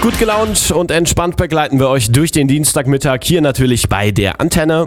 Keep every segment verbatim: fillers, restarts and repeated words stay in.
Gut gelaunt und entspannt begleiten wir euch durch den Dienstagmittag hier natürlich bei der Antenne.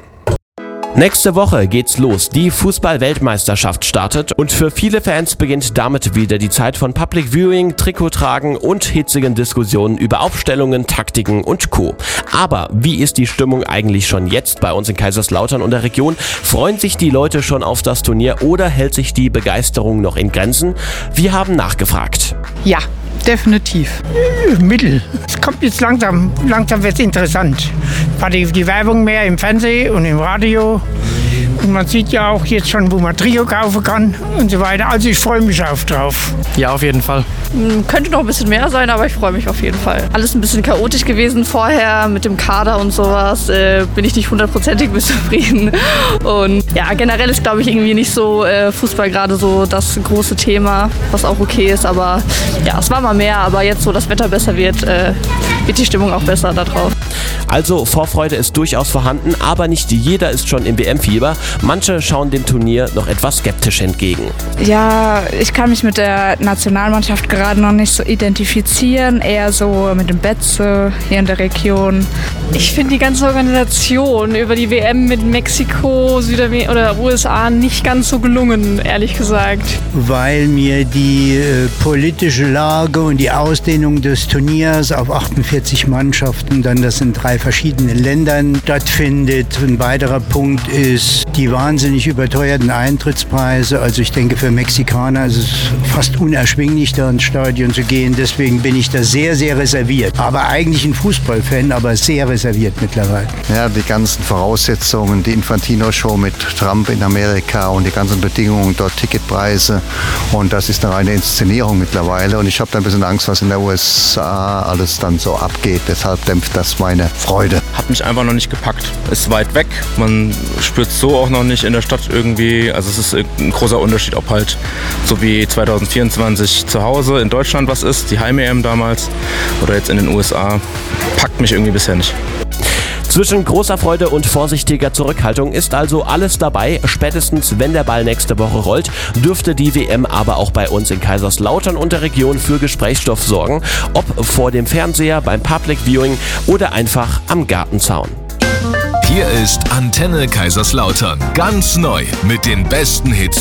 Nächste Woche geht's los. Die Fußball-Weltmeisterschaft startet und für viele Fans beginnt damit wieder die Zeit von Public Viewing, Trikottragen und hitzigen Diskussionen über Aufstellungen, Taktiken und Co. Aber wie ist die Stimmung eigentlich schon jetzt bei uns in Kaiserslautern und der Region? Freuen sich die Leute schon auf das Turnier oder hält sich die Begeisterung noch in Grenzen? Wir haben nachgefragt. Ja, definitiv. Mittel. Es kommt jetzt langsam, langsam wird es interessant. War die, die Werbung mehr im Fernsehen und im Radio. Und man sieht ja auch jetzt schon, wo man Trio kaufen kann und so weiter. Also ich freue mich auch drauf. Ja, auf jeden Fall. Könnte noch ein bisschen mehr sein, aber ich freue mich auf jeden Fall. Alles ein bisschen chaotisch gewesen vorher mit dem Kader und sowas. Äh, bin ich nicht hundertprozentig bis zufrieden. Und ja, generell ist, glaube ich, irgendwie nicht so äh, Fußball gerade so das große Thema, was auch okay ist. Aber ja, es war mal mehr, aber jetzt, wo das Wetter besser wird, äh, wird die Stimmung auch besser da drauf. Also Vorfreude ist durchaus vorhanden, aber nicht jeder ist schon im W M-Fieber. Manche schauen dem Turnier noch etwas skeptisch entgegen. Ja, ich kann mich mit der Nationalmannschaft gerade noch nicht so identifizieren, eher so mit dem Betze hier in der Region. Ich finde die ganze Organisation über die W M mit Mexiko, Südamerika oder U S A nicht ganz so gelungen, ehrlich gesagt. Weil mir die äh, politische Lage und die Ausdehnung des Turniers auf achtundvierzig Mannschaften, dann das in drei verschiedenen Ländern stattfindet. Ein weiterer Punkt ist die wahnsinnig überteuerten Eintrittspreise. Also ich denke, für Mexikaner ist es fast unerschwinglich, da ins Stadion zu gehen. Deswegen bin ich da sehr, sehr reserviert. Aber eigentlich ein Fußballfan, aber sehr reserviert mittlerweile. Ja, die ganzen Voraussetzungen, die Infantino-Show mit Trump in Amerika und die ganzen Bedingungen dort, Ticketpreise. Und das ist eine reine Inszenierung mittlerweile. Und ich habe da ein bisschen Angst, was in der U S A alles dann so abgeht. Deshalb dämpft das meine Freude. Hat mich einfach noch nicht gepackt. Ist weit weg. Man spürt es so auch noch nicht in der Stadt irgendwie. Also es ist ein großer Unterschied, ob halt so wie zwanzig vierundzwanzig zu Hause in Deutschland was ist, die Heim-E M damals, oder jetzt in den U S A. Packt mich irgendwie bisher nicht. Zwischen großer Freude und vorsichtiger Zurückhaltung ist also alles dabei. Spätestens wenn der Ball nächste Woche rollt, dürfte die W M aber auch bei uns in Kaiserslautern und der Region für Gesprächsstoff sorgen. Ob vor dem Fernseher, beim Public Viewing oder einfach am Gartenzaun. Hier ist Antenne Kaiserslautern. Ganz neu mit den besten Hits